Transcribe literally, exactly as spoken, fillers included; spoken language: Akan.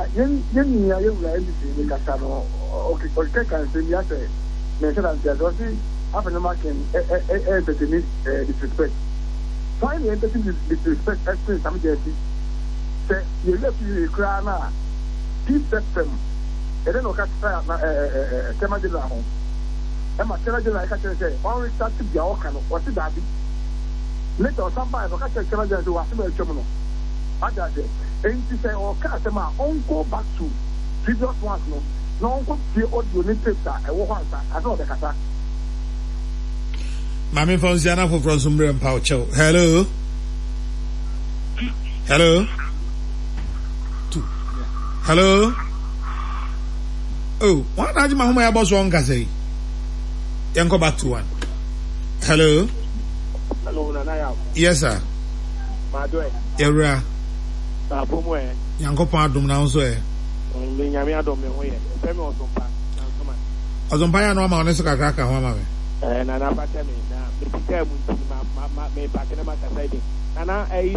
yen yen ya you la everything we can no okay okay can say ya say me say that there was happen to mark in eh eh eh the disrespect find the empathy disrespect actually some jersey say you left you cry na this system e dey no ka try na eh eh tema de la ho e ma tell de la ka tell say one start to be all kind of what that be later somebody ka tell tema de wa se be twem no ada de and to say or ka say ma on go back to previous ones no no on go see audio ni tape that e wo ho ansa I know the kata Mami Fonziana for from Sumbre and Paucho. Hello. Hello. Two. Hello. Oh, one aji mahuma ya boss one say. Yanko back to one. Hello. Hello, Nana. Yes, sir. Madwe. Era. Tapumwe. Yanko padum na so e. Ndi nyame adom me ho ye. Pemi osompa. Nansoma. Osompa ya no ma oneso kakra ka ho ma me. Eh, Nana Fatemi. Because we ma ma ma me back in my side. Nana, I